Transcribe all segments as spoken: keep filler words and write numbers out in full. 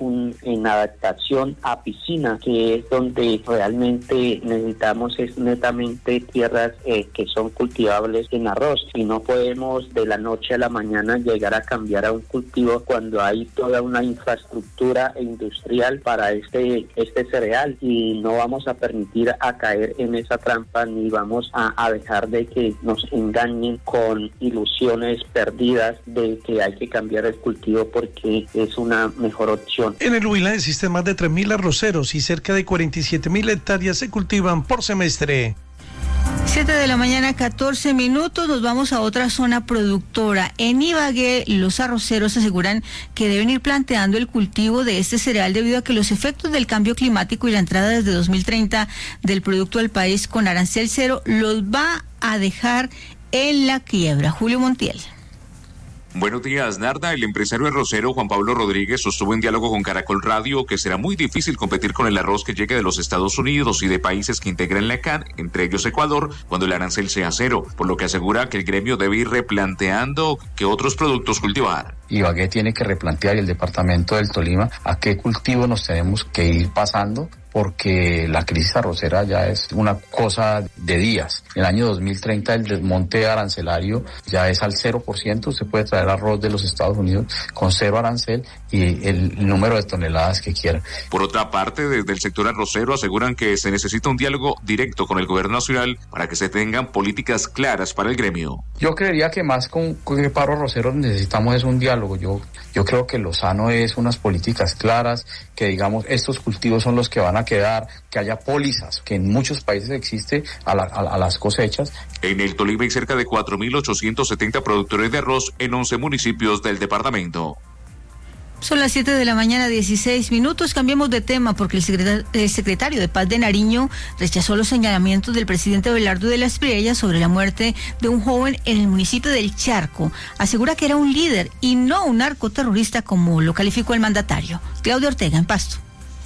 un, en adaptación a piscina, que es donde realmente necesitamos es netamente tierras eh, que son cultivables en arroz, y no podemos de la noche a la mañana llegar a cambiar a un cultivo cuando hay toda una infraestructura industrial para este, este cereal, y no vamos a permitir a caer en esa trampa ni vamos a, a dejar de que nos engañen con ilusiones perdidas de que hay que cambiar el cultivo porque es una mejor opción. En el Huila existen más de tres mil arroceros y cerca de cuarenta y siete mil hectáreas se cultivan por semestre. siete de la mañana, catorce minutos, nos vamos a otra zona productora. En Ibagué, los arroceros aseguran que deben ir planteando el cultivo de este cereal debido a que los efectos del cambio climático y la entrada desde dos mil treinta del producto al país con arancel cero los va a dejar en la quiebra. Julio Montiel. Buenos días, Narda. El empresario arrocero Juan Pablo Rodríguez sostuvo en diálogo con Caracol Radio que será muy difícil competir con el arroz que llegue de los Estados Unidos y de países que integran la C A N, entre ellos Ecuador, cuando el arancel sea cero, por lo que asegura que el gremio debe ir replanteando qué otros productos cultivar. Ibagué tiene que replantear, y el departamento del Tolima, a qué cultivo nos tenemos que ir pasando, porque la crisis arrocera ya es una cosa de días. En el año dos mil treinta el desmonte arancelario ya es al cero por ciento, se puede traer arroz de los Estados Unidos con cero arancel y el número de toneladas que quiera. Por otra parte, desde el sector arrocero aseguran que se necesita un diálogo directo con el gobierno nacional para que se tengan políticas claras para el gremio. Yo creería que más con, con el paro arrocero necesitamos es un diálogo. Yo, yo creo que lo sano es unas políticas claras, que digamos estos cultivos son los que van a quedar, que haya pólizas, que en muchos países existe a, la, a, a las cosechas. En el Tolima hay cerca de cuatro mil ochocientos setenta productores de arroz en once municipios del departamento. Son las siete de la mañana, dieciséis minutos. Cambiemos de tema porque el secretario, el secretario de Paz de Nariño rechazó los señalamientos del presidente Abelardo de la Espriella sobre la muerte de un joven en el municipio del Charco. Asegura que era un líder y no un narcoterrorista como lo calificó el mandatario. Claudio Ortega, en Pasto.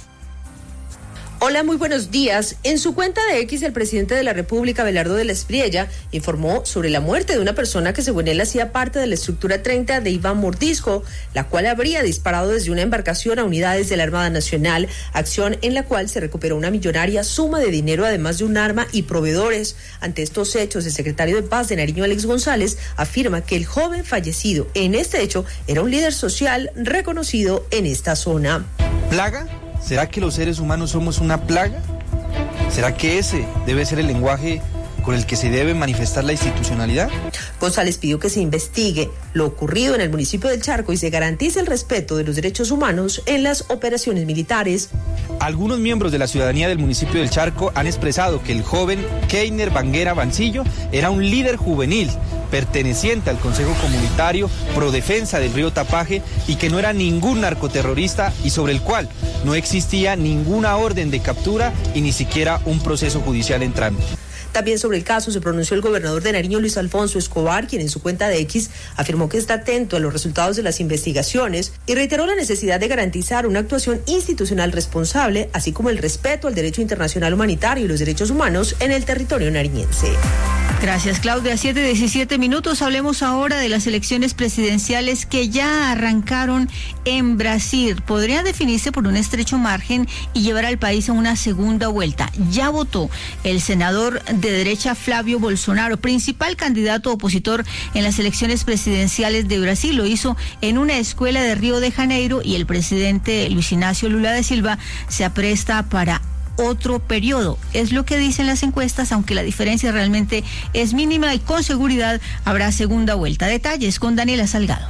Hola, muy buenos días. En su cuenta de X, el presidente de la República, Abelardo de la Espriella, informó sobre la muerte de una persona que según él hacía parte de la estructura treinta de Iván Mordisco, la cual habría disparado desde una embarcación a unidades de la Armada Nacional, acción en la cual se recuperó una millonaria suma de dinero, además de un arma y proveedores. Ante estos hechos, el secretario de Paz de Nariño, Alex González, afirma que el joven fallecido en este hecho era un líder social reconocido en esta zona. ¿Plaga? ¿Será que los seres humanos somos una plaga? ¿Será que ese debe ser el lenguaje con el que se debe manifestar la institucionalidad? González pidió que se investigue lo ocurrido en el municipio del Charco y se garantice el respeto de los derechos humanos en las operaciones militares. Algunos miembros de la ciudadanía del municipio del Charco han expresado que el joven Keiner Banguera Bancillo era un líder juvenil perteneciente al Consejo Comunitario Pro Defensa del Río Tapaje y que no era ningún narcoterrorista y sobre el cual no existía ninguna orden de captura y ni siquiera un proceso judicial en trámite. También sobre el caso se pronunció el gobernador de Nariño, Luis Alfonso Escobar, quien en su cuenta de X afirmó que está atento a los resultados de las investigaciones y reiteró la necesidad de garantizar una actuación institucional responsable, así como el respeto al derecho internacional humanitario y los derechos humanos en el territorio nariñense. Gracias, Claudia. siete diecisiete minutos. Hablemos ahora de las elecciones presidenciales que ya arrancaron en Brasil. Podrían definirse por un estrecho margen y llevar al país a una segunda vuelta. Ya votó el senador de derecha Flávio Bolsonaro, principal candidato opositor en las elecciones presidenciales de Brasil. Lo hizo en una escuela de Río de Janeiro y el presidente Luis Ignacio Lula da Silva se apresta para otro periodo. Es lo que dicen las encuestas, aunque la diferencia realmente es mínima y con seguridad habrá segunda vuelta. Detalles con Daniela Salgado.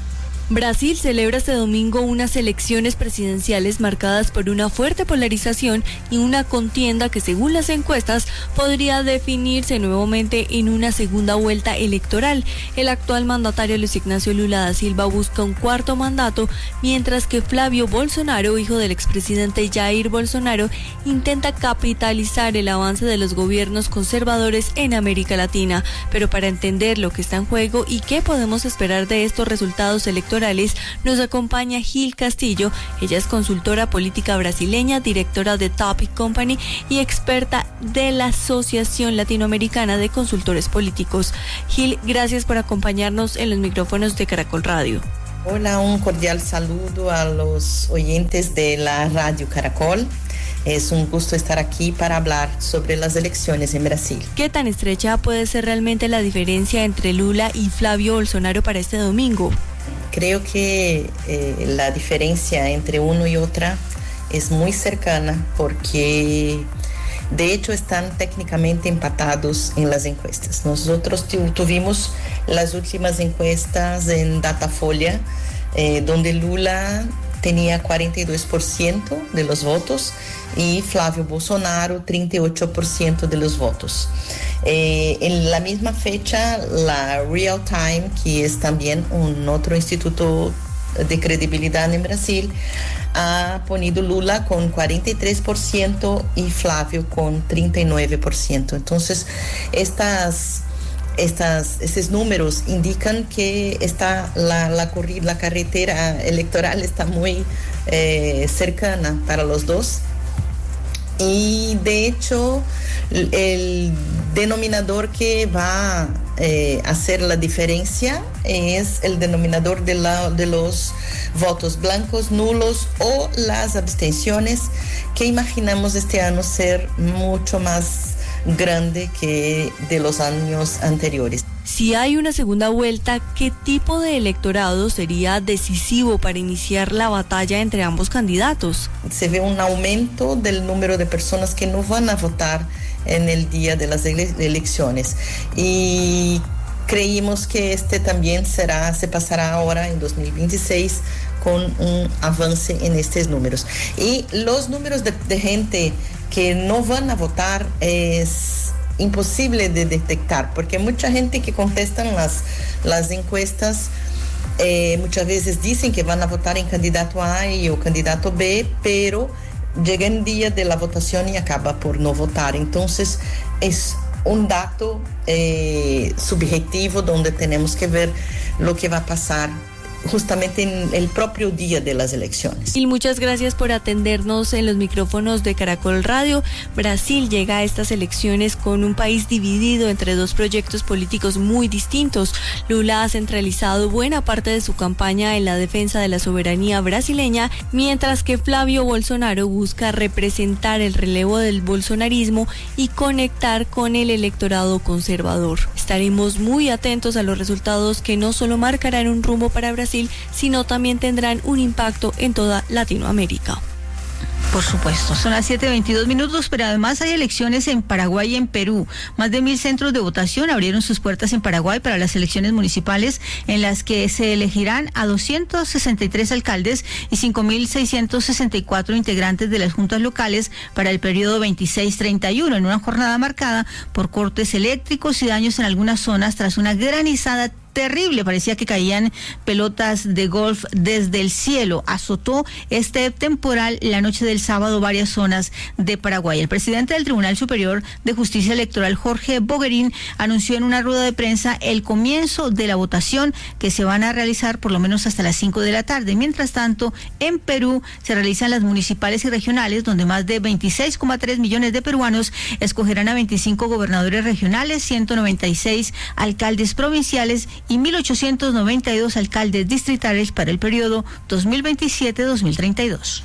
Brasil celebra este domingo unas elecciones presidenciales marcadas por una fuerte polarización y una contienda que, según las encuestas, podría definirse nuevamente en una segunda vuelta electoral. El actual mandatario Luis Ignacio Lula da Silva busca un cuarto mandato, mientras que Flávio Bolsonaro, hijo del expresidente Jair Bolsonaro, intenta capitalizar el avance de los gobiernos conservadores en América Latina. Pero para entender lo que está en juego y qué podemos esperar de estos resultados electorales, nos acompaña Gil Castillo. Ella es consultora política brasileña, directora de Topic Company y experta de la Asociación Latinoamericana de Consultores Políticos. Gil, gracias por acompañarnos en los micrófonos de Caracol Radio. Hola, un cordial saludo a los oyentes de la Radio Caracol. Es un gusto estar aquí para hablar sobre las elecciones en Brasil. ¿Qué tan estrecha puede ser realmente la diferencia entre Lula y Flavio Bolsonaro para este domingo? Creo que eh, la diferencia entre uno y otra es muy cercana porque de hecho están técnicamente empatados en las encuestas. Nosotros tuvimos las últimas encuestas en Datafolha, eh, donde Lula tenía cuarenta y dos por ciento de los votos y Flavio Bolsonaro treinta y ocho por ciento de los votos. Eh, en la misma fecha, la Real Time, que es también un otro instituto de credibilidad en Brasil, ha ponido Lula con cuarenta y tres por ciento y Flavio con treinta y nueve por ciento. Entonces, estas, estas, estos números indican que está la, la, corrida, la carretera electoral está muy eh, cercana para los dos. Y de hecho, el denominador que va a eh, hacer la diferencia es el denominador de, la, de los votos blancos, nulos o las abstenciones, que imaginamos este año ser mucho más grande que de los años anteriores. Si hay una segunda vuelta, ¿qué tipo de electorado sería decisivo para iniciar la batalla entre ambos candidatos? Se ve un aumento del número de personas que no van a votar en el día de las ele- elecciones y creímos que este también será, se pasará ahora en dos mil veintiséis con un avance en estos números. Y los números de, de gente que no van a votar es imposible de detectar, porque mucha gente que contestan las, las encuestas eh, muchas veces dicen que van a votar en candidato A y o candidato B, pero llega el día de la votación y acaba por no votar. Entonces es un dato eh, subjetivo donde tenemos que ver lo que va a pasar justamente en el propio día de las elecciones. Y muchas gracias por atendernos en los micrófonos de Caracol Radio. Brasil llega a estas elecciones con un país dividido entre dos proyectos políticos muy distintos. Lula ha centralizado buena parte de su campaña en la defensa de la soberanía brasileña, mientras que Flavio Bolsonaro busca representar el relevo del bolsonarismo y conectar con el electorado conservador. Estaremos muy atentos a los resultados que no solo marcarán un rumbo para Brasil, sino también tendrán un impacto en toda Latinoamérica. Por supuesto, son las siete veintidós minutos, pero además hay elecciones en Paraguay y en Perú. Más de mil centros de votación abrieron sus puertas en Paraguay para las elecciones municipales, en las que se elegirán a doscientos sesenta y tres alcaldes y cinco mil seiscientos sesenta y cuatro integrantes de las juntas locales para el periodo veintiséis treinta y uno, en una jornada marcada por cortes eléctricos y daños en algunas zonas tras una granizada terrible. Parecía que caían pelotas de golf desde el cielo. Azotó este temporal la noche del sábado varias zonas de Paraguay. El presidente del Tribunal Superior de Justicia Electoral, Jorge Boguerín, anunció en una rueda de prensa el comienzo de la votación, que se van a realizar por lo menos hasta las cinco de la tarde. Mientras tanto, en Perú se realizan las municipales y regionales, donde más de veintiséis coma tres millones de peruanos escogerán a veinticinco gobernadores regionales, ciento noventa y seis alcaldes provinciales y mil ochocientos noventa y dos alcaldes distritales para el periodo dos mil veintisiete a dos mil treinta y dos.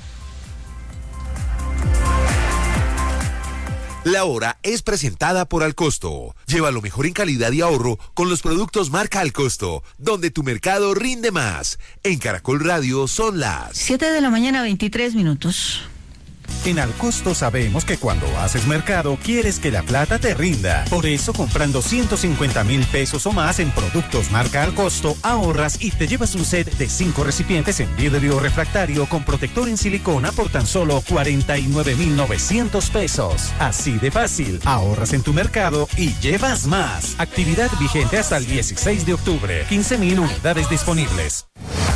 La hora es presentada por Alcosto. Lleva lo mejor en calidad y ahorro con los productos marca Alcosto, donde tu mercado rinde más. En Caracol Radio son las siete de la mañana, veintitrés minutos. En Alcosto sabemos que cuando haces mercado quieres que la plata te rinda. Por eso, comprando ciento cincuenta mil pesos o más en productos marca Alcosto, ahorras y te llevas un set de cinco recipientes en vidrio refractario con protector en silicona por tan solo cuarenta y nueve mil novecientos pesos. Así de fácil, ahorras en tu mercado y llevas más. Actividad vigente hasta el dieciséis de octubre. quince mil unidades disponibles.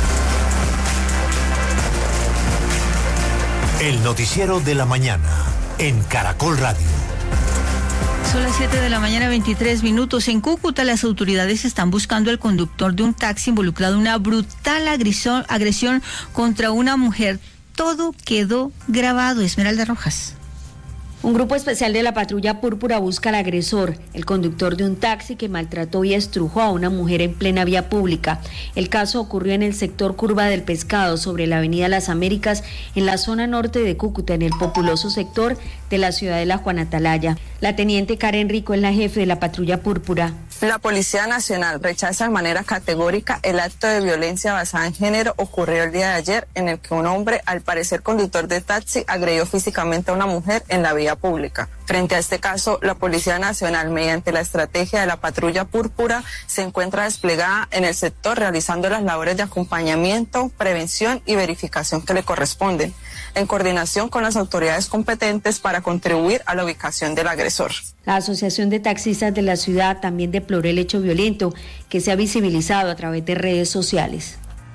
El noticiero de la mañana en Caracol Radio. Son las siete de la mañana, veintitrés minutos. En Cúcuta, las autoridades están buscando al conductor de un taxi involucrado en una brutal agresión, agresión contra una mujer. Todo quedó grabado. Esmeralda Rojas. Un grupo especial de la Patrulla Púrpura busca al agresor, el conductor de un taxi que maltrató y estrujó a una mujer en plena vía pública. El caso ocurrió en el sector Curva del Pescado, sobre la avenida Las Américas, en la zona norte de Cúcuta, en el populoso sector de la ciudadela Juan Atalaya. La teniente Karen Rico es la jefe de la Patrulla Púrpura. La Policía Nacional rechaza de manera categórica el acto de violencia basada en género ocurrido el día de ayer, en el que un hombre, al parecer conductor de taxi, agredió físicamente a una mujer en la vía pública. Frente a este caso, la Policía Nacional, mediante la estrategia de la Patrulla Púrpura, se encuentra desplegada en el sector realizando las labores de acompañamiento, prevención y verificación que le corresponden, en coordinación con las autoridades competentes para contribuir a la ubicación del agresor. La Asociación de Taxistas de la ciudad también deploró el hecho violento que se ha visibilizado a través de redes sociales.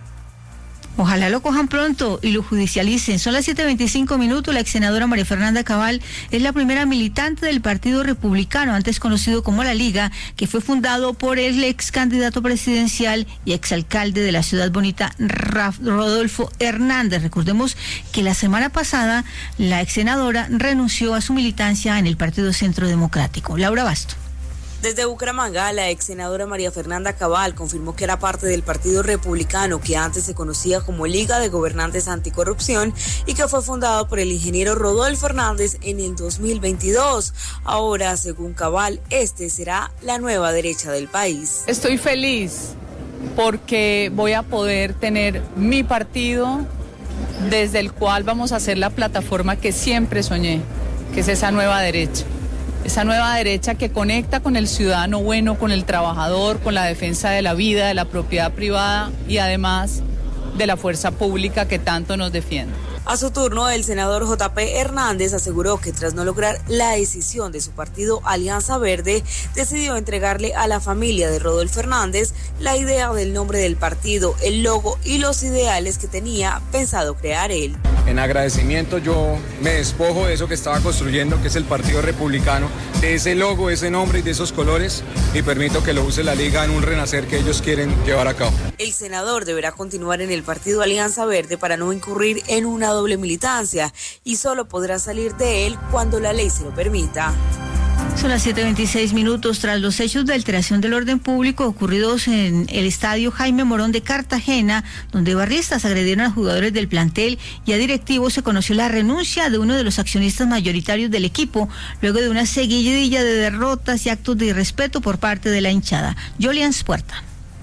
Ojalá lo cojan pronto y lo judicialicen. Son las siete veinticinco minutos. La ex senadora María Fernanda Cabal es la primera militante del Partido Republicano, antes conocido como La Liga, que fue fundado por el ex candidato presidencial y exalcalde de la Ciudad Bonita, Rodolfo Hernández. Recordemos que la semana pasada la ex senadora renunció a su militancia en el Partido Centro Democrático. Laura Basto. Desde Bucaramanga, la ex senadora María Fernanda Cabal confirmó que era parte del Partido Republicano, que antes se conocía como Liga de Gobernantes Anticorrupción y que fue fundado por el ingeniero Rodolfo Hernández en el dos mil veintidós. Ahora, según Cabal, este será la nueva derecha del país. Estoy feliz porque voy a poder tener mi partido desde el cual vamos a hacer la plataforma que siempre soñé, que es esa nueva derecha. Esa nueva derecha que conecta con el ciudadano bueno, con el trabajador, con la defensa de la vida, de la propiedad privada y además de la fuerza pública que tanto nos defiende. A su turno, el senador J P Hernández aseguró que tras no lograr la decisión de su partido Alianza Verde, decidió entregarle a la familia de Rodolfo Hernández la idea del nombre del partido, el logo y los ideales que tenía pensado crear él. En agradecimiento yo me despojo de eso que estaba construyendo, que es el Partido Republicano, de ese logo, ese nombre y de esos colores, y permito que lo use la Liga en un renacer que ellos quieren llevar a cabo. El senador deberá continuar en el partido Alianza Verde para no incurrir en una doble militancia y solo podrá salir de él cuando la ley se lo permita. Son las siete veintiséis minutos. Tras los hechos de alteración del orden público ocurridos en el estadio Jaime Morón de Cartagena, donde barristas agredieron a jugadores del plantel y a directivos, se conoció la renuncia de uno de los accionistas mayoritarios del equipo, luego de una seguidilla de derrotas y actos de irrespeto por parte de la hinchada. Jolians Puerta.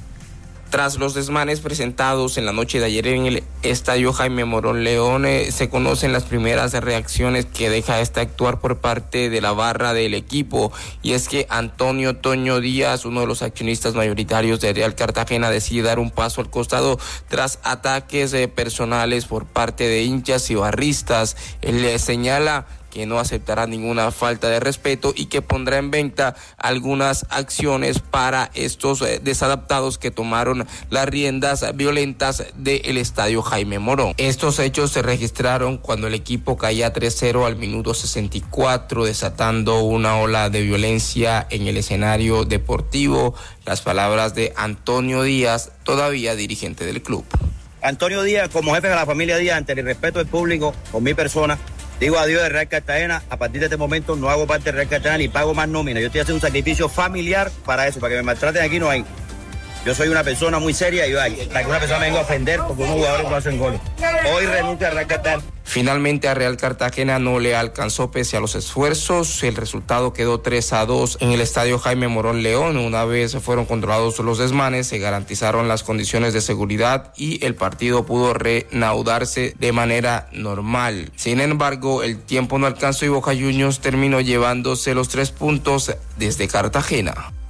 Tras los desmanes presentados en la noche de ayer en el estadio Jaime Morón León, eh, se conocen las primeras reacciones que deja este actuar por parte de la barra del equipo, y es que Antonio Toño Díaz, uno de los accionistas mayoritarios de Real Cartagena, decide dar un paso al costado tras ataques eh, personales por parte de hinchas y barristas. Él le señala que no aceptará ninguna falta de respeto y que pondrá en venta algunas acciones para estos eh, desadaptados que tomaron las riendas violentas del estadio Jaime Morón. Estos hechos se registraron cuando el equipo caía tres cero al minuto sesenta y cuatro, desatando una ola de violencia en el escenario deportivo. Las palabras de Antonio Díaz, todavía dirigente del club. Antonio Díaz, como jefe de la familia Díaz, ante el respeto del público, con mi persona, digo adiós de Real Cartagena. A partir de este momento no hago parte de Real Cartagena ni pago más nómina. Yo estoy haciendo un sacrificio familiar para eso, para que me maltraten aquí no hay. Yo soy una persona muy seria y ay, para que una persona me venga a ofender porque unos jugadores no hacen goles. Hoy renuncio a Real Cartagena. Finalmente a Real Cartagena no le alcanzó pese a los esfuerzos. El resultado quedó tres a dos en el estadio Jaime Morón León. Una vez fueron controlados los desmanes, se garantizaron las condiciones de seguridad y el partido pudo reanudarse de manera normal. Sin embargo, el tiempo no alcanzó y Boca Juniors terminó llevándose los tres puntos desde Cartagena.